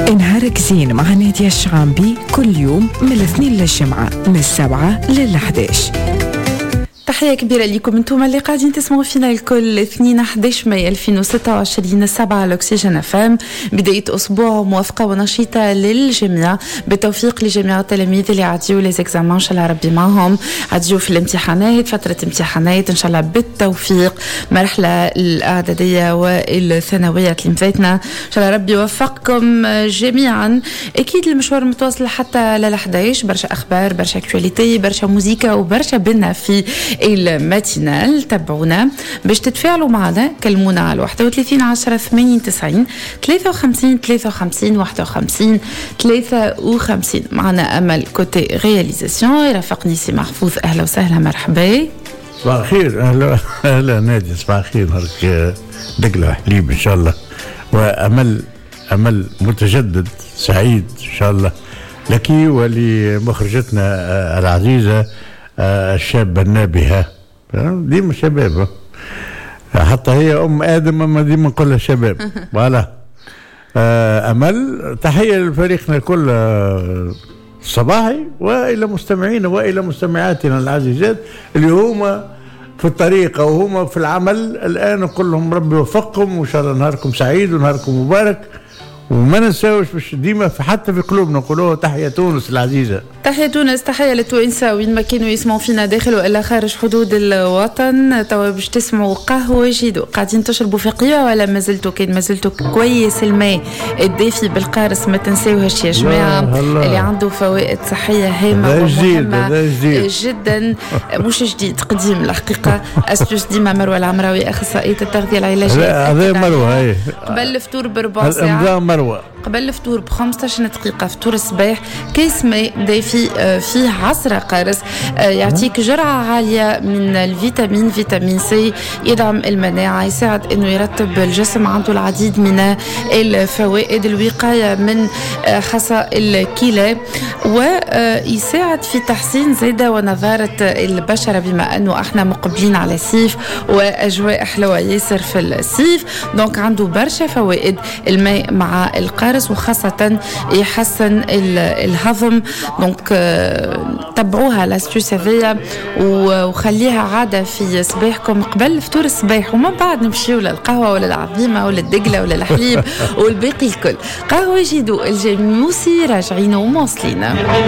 نهارك زين مع نادية الشعامبي كل يوم من الاثنين للجمعة من 7 ل11. تحية كبيرة لكم انتم اللي قاعدين تسمعوا فينا الكل 2/11 ماي 2026 7 الأكسجين أفام. بداية أسبوع موافقة ونشيطة للجميع، بالتوفيق لجميع التلاميذ اللي عديوا لي زيكزامان إن شاء الله ربي معهم، عديوا في الامتحانات، فترة امتحانات إن شاء الله بالتوفيق، مرحلة الإعدادية والثانوية اللي مفاتنا إن شاء الله ربي يوفقكم جميعا. أكيد المشوار متواصل حتى ل11، برشا أخبار، برشا أكتواليتي، برشا موسيقى وبرشا بنا في الماتينال. تابعونا باش تتفاعلوا معنا، كلمونا على 31 10 98 53 53 51 53. معنا أمل كوتي رياليزاسيون، يرافقني سي محفوظ. أهلا وسهلا، مرحبا. صباح الخير. أهلا نادي، صباح الخير. هرك دقلة حليب إن شاء الله، وأمل متجدد سعيد إن شاء الله لك ولمخرجتنا العزيزة الشابة النابهة، ديما شباب، حتى هي أم آدم أما ديما نقولها شباب. فوالا أمل. تحية لفريقنا الكل الصباحي، وإلى مستمعينا وإلى مستمعاتنا العزيزات اللي هما في الطريق أو هما في العمل الآن. نقول لهم ربي يوفقكم وإن شاء الله نهاركم سعيد ونهاركم مبارك، وما ننساوش باش ديما حتى في قلوبنا نقولوه تحية تونس العزيزة. تحية تونس، تحية للتوانسة وين ما كانوا يسمعوا فينا داخل وإلا خارج حدود الوطن. توا باش تسمعوا قهوة جيدو. قاعدين تشربوا في قهوة ولا مازلتوا كويس الماء الدافي بالقارص؟ ما تنساوهاش يا جماعة، اللي عنده فوائد صحية هامة ومهمة جدا. مش جديد، قديم الحقيقة. أستاذ ديما مروة العمراوي، أخصائية التغذية العلاجية. هذا مروة قبل الفطور بربع ساعة، قبل الفطور ب15 دقيقة، فطور الصباح، كيس ماء دافي فيه عصرة قارص، يعطيك جرعة عالية من الفيتامين، فيتامين سي، يدعم المناعة، يساعد انه يرتب الجسم، عنده العديد من الفوائد، الوقاية من خصى الكلى، ويساعد في تحسين زيادة ونضارة البشرة، بما انه احنا مقبلين على الصيف واجواء حلوة ياسر في الصيف. دونك عنده برشا فوائد الماء مع القارص، وخاصة يحسن الهضم. دونك تبعوها لاستوس هذيا وخليها عادة في صباحكم قبل فطور الصباح، ومن بعد نمشيو للقهوة ولا العظيمة ولا الدقلة ولا الحليب والباقي الكل. قهوة جيدو الجاموسي راجعين ومواصلين.